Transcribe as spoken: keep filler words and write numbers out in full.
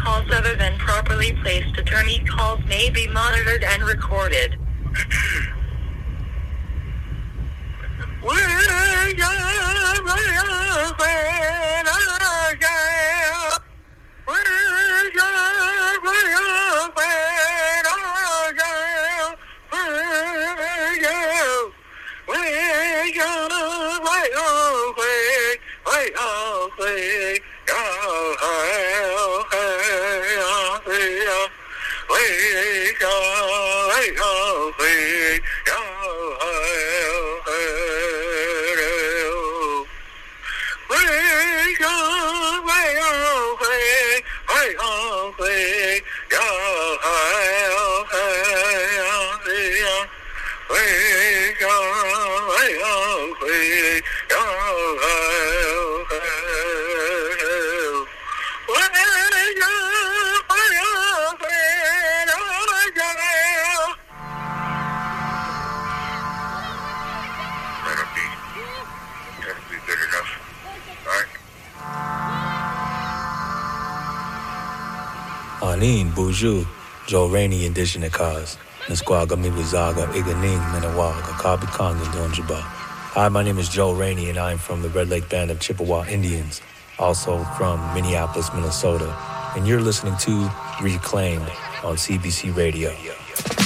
calls other than properly placed attorney calls may be monitored and recorded. Anin, Buju, Joe Rainey, Indigenous Cause, Nisquaga, Mibuzaga, Iganing, Menawaga, Kabi Kong, and Donjaba. Hi, my name is Joe Rainey, and I'm from the Red Lake Band of Chippewa Indians, also from Minneapolis, Minnesota. And you're listening to Reclaimed on C B C Radio.